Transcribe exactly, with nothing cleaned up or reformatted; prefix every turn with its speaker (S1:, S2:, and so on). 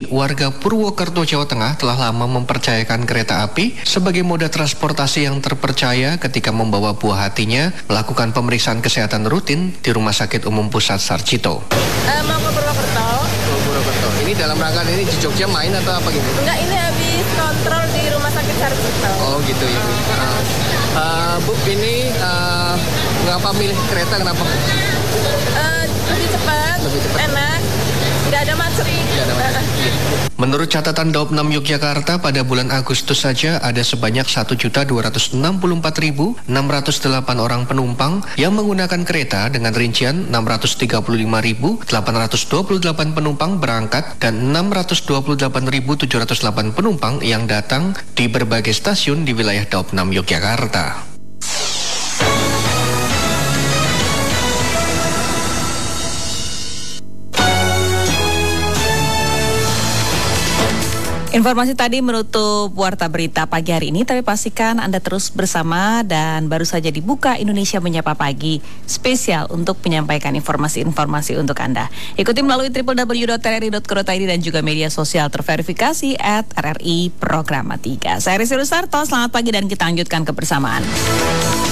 S1: warga Purwokerto, Jawa Tengah telah lama mempercayakan kereta api sebagai moda transportasi yang terpercaya ketika membawa buah hatinya melakukan pemeriksaan kesehatan rutin di Rumah Sakit Umum Pusat Sarjito.
S2: Uh, mau ke Purwokerto.
S1: Purwokerto. Ini dalam rangka ini di Jogja main atau apa gitu?
S2: Enggak, ini habis kontrol di Rumah Sakit Sarjito.
S1: Oh gitu ya. Uh, uh, Bu, ini uh, ngapa milih kereta, kenapa?
S2: Uh, lebih cepat,
S1: lebih cepat,
S2: enak, nggak ada macet.
S1: Nggak ada macet. Menurut catatan Daop enam Yogyakarta, pada bulan Agustus saja ada sebanyak satu juta dua ratus enam puluh empat ribu enam ratus delapan orang penumpang yang menggunakan kereta dengan rincian enam ratus tiga puluh lima ribu delapan ratus dua puluh delapan penumpang berangkat dan enam ratus dua puluh delapan ribu tujuh ratus delapan penumpang yang datang di berbagai stasiun di wilayah Daop enam Yogyakarta.
S3: Informasi tadi menutup Warta Berita pagi hari ini, tapi pastikan Anda terus bersama dan baru saja dibuka Indonesia Menyapa Pagi spesial untuk menyampaikan informasi-informasi untuk Anda. Ikuti melalui w w w dot r r i dot co dot i d dan juga media sosial terverifikasi at R R I Programa tiga. Saya Rizky Rustarto, selamat pagi dan kita lanjutkan kebersamaan.